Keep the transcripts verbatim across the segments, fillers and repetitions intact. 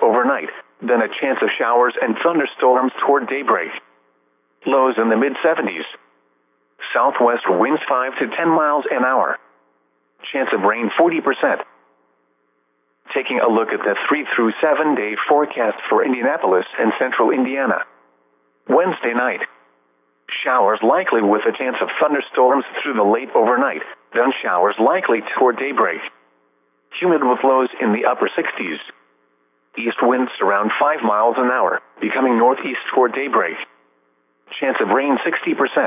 overnight, then a chance of showers and thunderstorms toward daybreak. Lows in the mid seventies. Southwest winds five to ten miles an hour. Chance of rain forty percent. Taking a look at the three through seven day forecast for Indianapolis and central Indiana. Wednesday night. Showers likely with a chance of thunderstorms through the late overnight, then showers likely toward daybreak. Humid with lows in the upper sixties. East winds around five miles an hour, becoming northeast toward daybreak. Chance of rain sixty percent.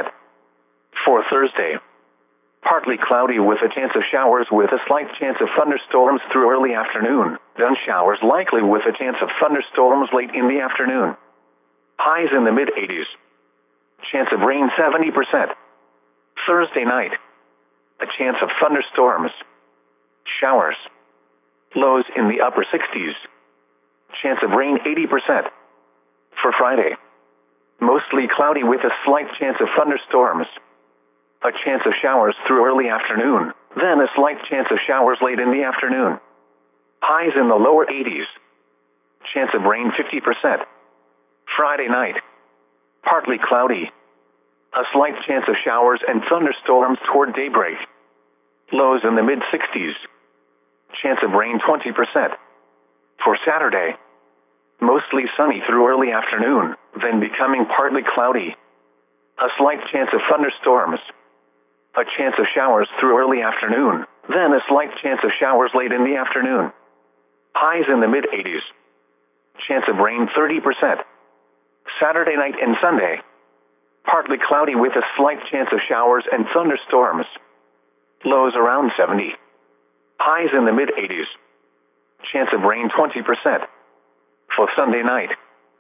For Thursday. Partly cloudy with a chance of showers with a slight chance of thunderstorms through early afternoon, then showers likely with a chance of thunderstorms late in the afternoon. Highs in the mid eighties. Chance of rain seventy percent. Thursday night. A chance of thunderstorms. Showers. Lows in the upper sixties. Chance of rain eighty percent. For Friday. Mostly cloudy with a slight chance of thunderstorms. A chance of showers through early afternoon, then a slight chance of showers late in the afternoon. Highs in the lower eighties. Chance of rain fifty percent. Friday night. Partly cloudy. A slight chance of showers and thunderstorms toward daybreak. Lows in the mid sixties. Chance of rain twenty percent. For Saturday. Mostly sunny through early afternoon, then becoming partly cloudy. A slight chance of thunderstorms. A chance of showers through early afternoon, then a slight chance of showers late in the afternoon. Highs in the mid eighties. Chance of rain thirty percent. Saturday night and Sunday. Partly cloudy with a slight chance of showers and thunderstorms. Lows around seventy. Highs in the mid eighties. Chance of rain twenty percent. For Sunday night.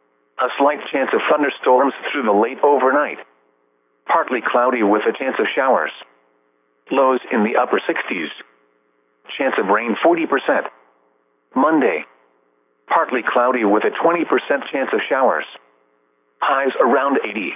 A slight chance of thunderstorms through the late overnight. Partly cloudy with a chance of showers. Lows in the upper sixties. Chance of rain forty percent. Monday. Partly cloudy with a twenty percent chance of showers. Highs around eighty.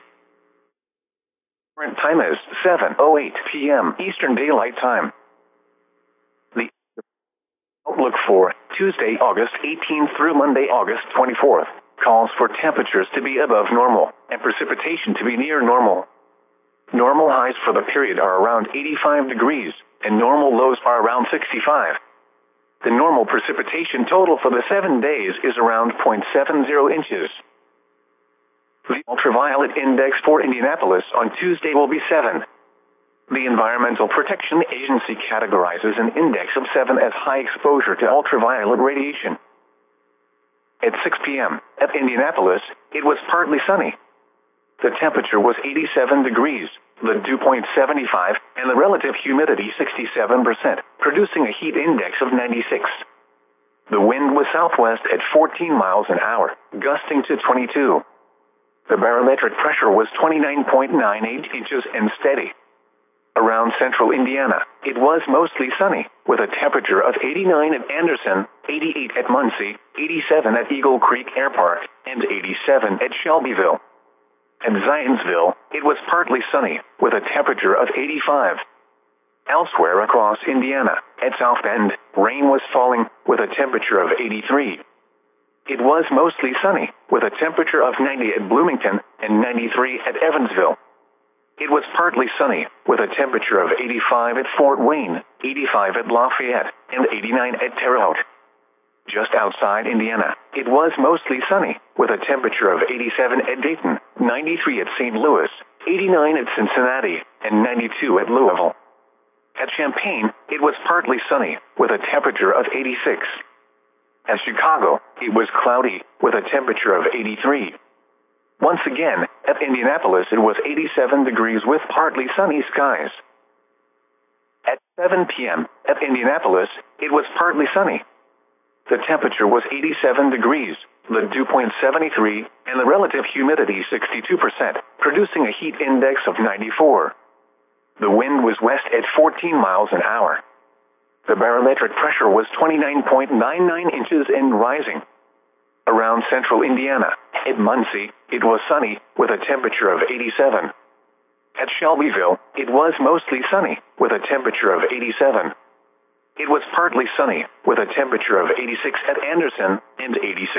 Current time is seven oh eight p m Eastern Daylight Time. The outlook for Tuesday, August eighteenth through Monday, August twenty-fourth, calls for temperatures to be above normal and precipitation to be near normal. Normal highs for the period are around eighty-five degrees, and normal lows are around sixty-five. The normal precipitation total for the seven days is around zero point seven zero inches. The ultraviolet index for Indianapolis on Tuesday will be seven. The Environmental Protection Agency categorizes an index of seven as high exposure to ultraviolet radiation. At six p m at Indianapolis, it was partly sunny. The temperature was eighty-seven degrees, the dew point seventy-five, and the relative humidity sixty-seven percent, producing a heat index of ninety-six. The wind was southwest at fourteen miles an hour, gusting to twenty-two. The barometric pressure was twenty-nine point nine eight inches and steady. Around central Indiana, it was mostly sunny, with a temperature of eighty-nine at Anderson, eighty-eight at Muncie, eighty-seven at Eagle Creek Air Park, and eighty-seven at Shelbyville. At Zionsville, it was partly sunny, with a temperature of eighty-five. Elsewhere across Indiana, at South Bend, rain was falling, with a temperature of eighty-three. It was mostly sunny, with a temperature of ninety at Bloomington and ninety-three at Evansville. It was partly sunny, with a temperature of eighty-five at Fort Wayne, eighty-five at Lafayette, and eighty-nine at Terre Haute. Just outside Indiana, it was mostly sunny, with a temperature of eighty-seven at Dayton, ninety-three at Saint Louis, eighty-nine at Cincinnati, and ninety-two at Louisville. At Champaign, it was partly sunny, with a temperature of eighty-six. At Chicago, it was cloudy, with a temperature of eighty-three. Once again, at Indianapolis it was eighty-seven degrees with partly sunny skies. At seven p m at Indianapolis, it was partly sunny. The temperature was eighty-seven degrees, the dew point seventy-three, and the relative humidity sixty-two percent, producing a heat index of ninety-four. The wind was west at fourteen miles an hour. The barometric pressure was twenty-nine point nine nine inches and rising. Around central Indiana, at Muncie, it was sunny, with a temperature of eighty-seven. At Shelbyville, it was mostly sunny, with a temperature of eighty-seven. It was partly sunny, with a temperature of eighty-six at Anderson and eighty-six